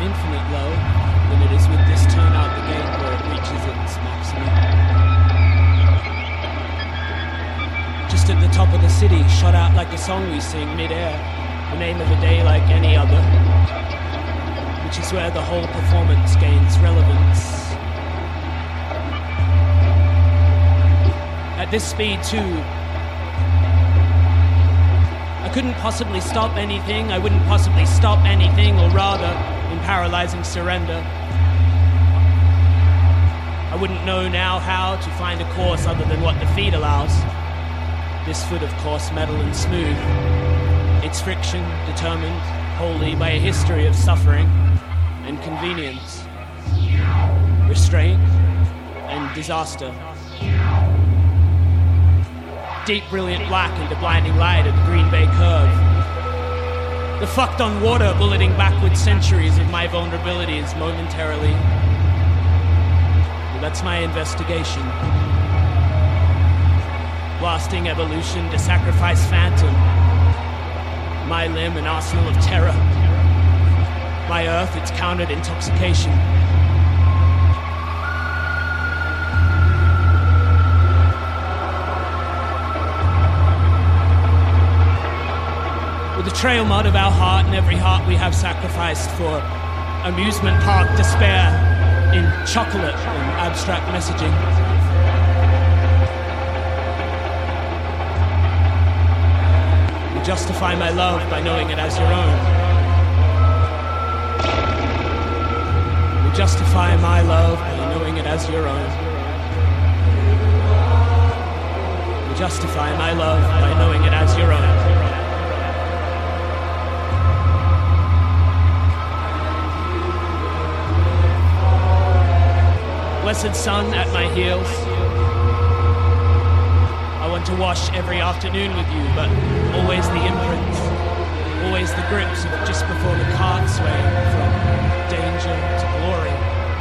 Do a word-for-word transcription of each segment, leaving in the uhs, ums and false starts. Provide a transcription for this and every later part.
infinite low than it is with this turn out the gate where it reaches its maximum. Just at the top of the city, shot out like a song we sing mid-air, the name of a day like any other, which is where the whole performance gains relevance. At this speed too, I couldn't possibly stop anything, I wouldn't possibly stop anything, or rather, in paralyzing surrender. I wouldn't know now how to find a course other than what the feet allows. This foot of course metal and smooth, its friction determined wholly by a history of suffering and convenience, restraint and disaster. Deep brilliant black into blinding light at the Green Bay curve. The fucked on water bulleting backward centuries of my vulnerabilities momentarily. Well, that's my investigation. Blasting evolution to sacrifice phantom. My limb an arsenal of terror. My earth its countered intoxication. With the trail mud of our heart and every heart we have sacrificed for amusement park despair in chocolate and abstract messaging. You justify my love by knowing it as your own. You justify my love by knowing it as your own. You justify my love by knowing it as your own. Blessed sun at my heels. I want to wash every afternoon with you, but always the imprints, always the grips of just before the cart sway from danger to glory.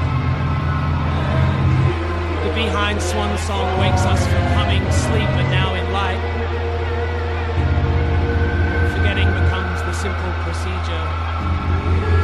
The behind swan song wakes us from humming sleep but now in light. Forgetting becomes the simple procedure.